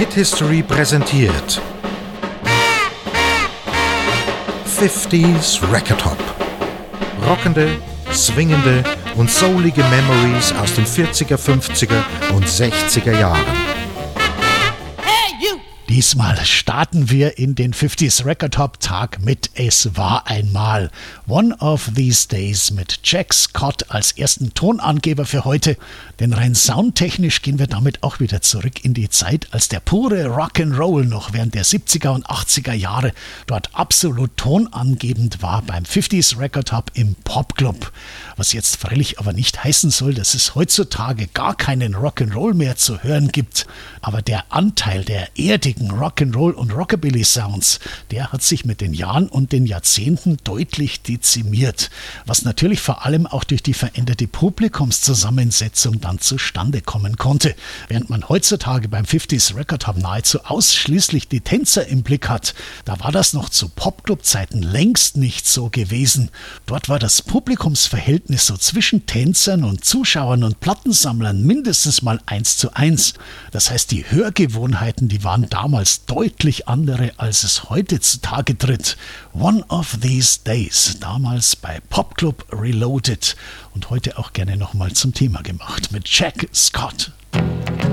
Hit History präsentiert 50s Record Hop. Rockende, swingende und soulige Memories aus den 40er, 50er und 60er Jahren. Diesmal starten wir in den 50s Record Hop Tag mit Es war einmal. One of These Days mit Jack Scott als ersten Tonangeber für heute. Denn rein soundtechnisch gehen wir damit auch wieder zurück in die Zeit, als der pure Rock'n'Roll noch während der 70er und 80er Jahre dort absolut tonangebend war beim 50s Record Hop im Popclub. Was jetzt freilich aber nicht heißen soll, dass es heutzutage gar keinen Rock'n'Roll mehr zu hören gibt. Aber der Anteil der erdigen Rock'n'Roll und Rockabilly-Sounds, der hat sich mit den Jahren und den Jahrzehnten deutlich dezimiert. Was natürlich vor allem auch durch die veränderte Publikumszusammensetzung dann zustande kommen konnte. Während man heutzutage beim 50s Record Hop nahezu ausschließlich die Tänzer im Blick hat, da war das noch zu Popclub-Zeiten längst nicht so gewesen. Dort war das Publikumsverhältnis so zwischen Tänzern und Zuschauern und Plattensammlern mindestens mal 1:1. Das heißt, die Hörgewohnheiten, die waren damals deutlich andere, als es heute zutage tritt. One of These Days, damals bei Popclub Reloaded und heute auch gerne nochmal zum Thema gemacht mit Jack Scott.